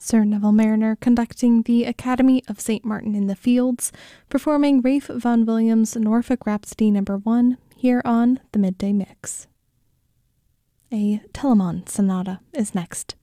Sir Neville Mariner conducting the Academy of St. Martin in the Fields, performing Ralph Vaughan Williams' Norfolk Rhapsody No. 1 here on the Midday Mix. A Telemann Sonata is next.